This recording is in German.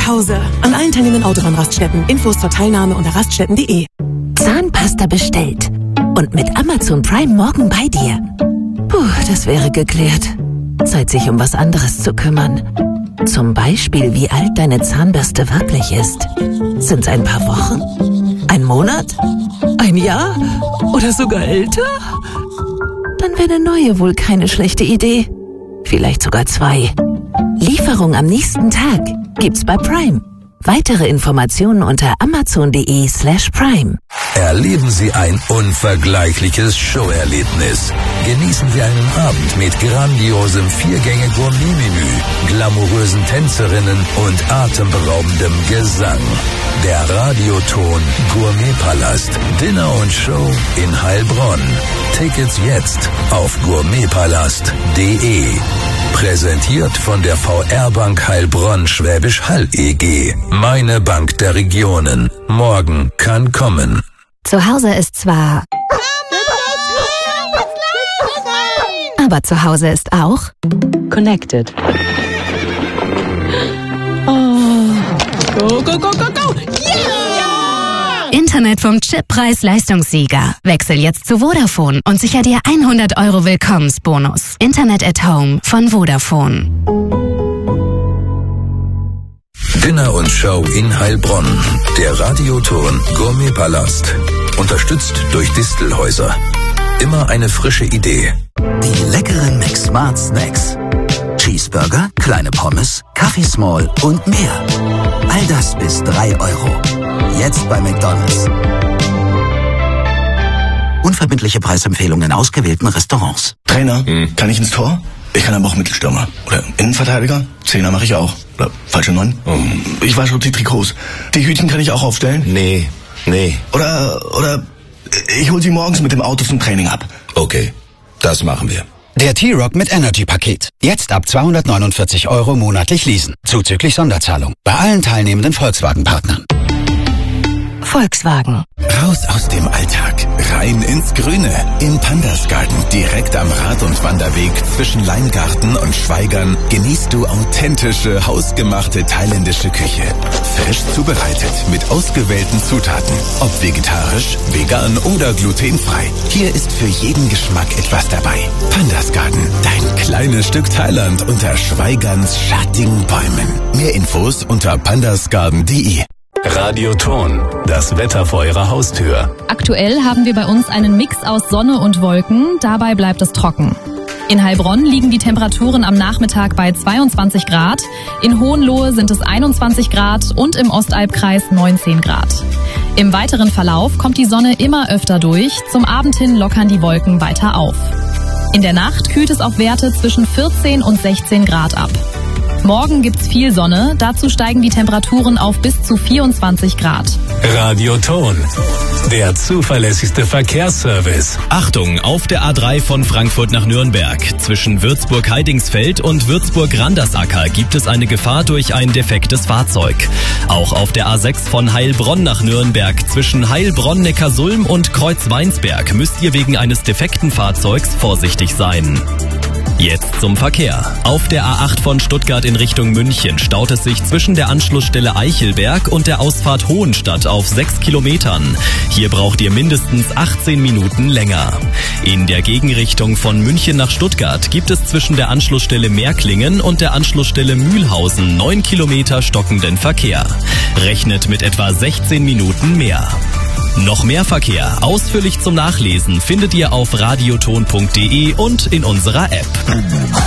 Hause. An allen teilnehmenden Autobahnraststätten. Infos zur Teilnahme unter raststätten.de. Zahnpasta bestellt. Und mit Amazon Prime morgen bei dir. Puh, das wäre geklärt. Zeit, sich um was anderes zu kümmern. Zum Beispiel, wie alt deine Zahnbürste wirklich ist. Sind's ein paar Wochen? Ein Monat? Ein Jahr? Oder sogar älter? Dann wäre eine neue wohl keine schlechte Idee. Vielleicht sogar 2. Lieferung am nächsten Tag gibt's bei Prime. Weitere Informationen unter amazon.de/prime. Erleben Sie ein unvergleichliches Showerlebnis. Genießen Sie einen Abend mit grandiosem 4-Gänge-Gourmet-Menü, glamourösen Tänzerinnen und atemberaubendem Gesang. Der Radioton Gourmetpalast. Dinner und Show in Heilbronn. Tickets jetzt auf gourmetpalast.de. Präsentiert von der VR Bank Heilbronn Schwäbisch Hall e.G. Meine Bank der Regionen. Morgen kann kommen. Zu Hause ist zwar... Aber zu Hause ist auch... Connected. Go, go, go, go, go! Yeah! Internet vom Chip-Preis-Leistungssieger. Wechsel jetzt zu Vodafone und sicher dir 100 € Willkommensbonus. Internet at Home von Vodafone. Dinner und Show in Heilbronn. Der Radioton Gourmetpalast. Unterstützt durch Distelhäuser. Immer eine frische Idee. Die leckeren McSmart Snacks. Cheeseburger, kleine Pommes, Kaffee Small und mehr. All das bis 3 €. Jetzt bei McDonald's. Unverbindliche Preisempfehlungen in ausgewählten Restaurants. Trainer, kann ich ins Tor? Ich kann aber auch Mittelstürmer. Oder Innenverteidiger? Zehner mache ich auch. Oder falsche 9? Ich wasche die Trikots. Die Hütchen kann ich auch aufstellen? Nee. Oder ich hol sie morgens mit dem Auto zum Training ab. Okay, das machen wir. Der T-Rock mit Energy-Paket. Jetzt ab 249 € monatlich leasen. Zuzüglich Sonderzahlung. Bei allen teilnehmenden Volkswagen-Partnern. Volkswagen. Raus aus dem Alltag, rein ins Grüne. Im Pandasgarten, direkt am Rad- und Wanderweg zwischen Leingarten und Schweigern, genießt du authentische, hausgemachte thailändische Küche. Frisch zubereitet, mit ausgewählten Zutaten. Ob vegetarisch, vegan oder glutenfrei. Hier ist für jeden Geschmack etwas dabei. Pandasgarten, dein kleines Stück Thailand unter Schweigerns schattigen Bäumen. Mehr Infos unter pandasgarten.de. Radioton, das Wetter vor Ihrer Haustür. Aktuell haben wir bei uns einen Mix aus Sonne und Wolken, dabei bleibt es trocken. In Heilbronn liegen die Temperaturen am Nachmittag bei 22 Grad, in Hohenlohe sind es 21 Grad und im Ostalbkreis 19 Grad. Im weiteren Verlauf kommt die Sonne immer öfter durch, zum Abend hin lockern die Wolken weiter auf. In der Nacht kühlt es auf Werte zwischen 14 und 16 Grad ab. Morgen gibt's viel Sonne, dazu steigen die Temperaturen auf bis zu 24 Grad. Radioton, der zuverlässigste Verkehrsservice. Achtung, auf der A3 von Frankfurt nach Nürnberg. Zwischen Würzburg-Heidingsfeld und Würzburg-Randersacker gibt es eine Gefahr durch ein defektes Fahrzeug. Auch auf der A6 von Heilbronn nach Nürnberg zwischen Heilbronn-Neckarsulm und Kreuzweinsberg müsst ihr wegen eines defekten Fahrzeugs vorsichtig sein. Jetzt zum Verkehr. Auf der A8 von Stuttgart in Richtung München staut es sich zwischen der Anschlussstelle Eichelberg und der Ausfahrt Hohenstadt auf 6 Kilometern. Hier braucht ihr mindestens 18 Minuten länger. In der Gegenrichtung von München nach Stuttgart gibt es zwischen der Anschlussstelle Meerklingen und der Anschlussstelle Mühlhausen 9 Kilometer stockenden Verkehr. Rechnet mit etwa 16 Minuten mehr. Noch mehr Verkehr, ausführlich zum Nachlesen, findet ihr auf radioton.de und in unserer App.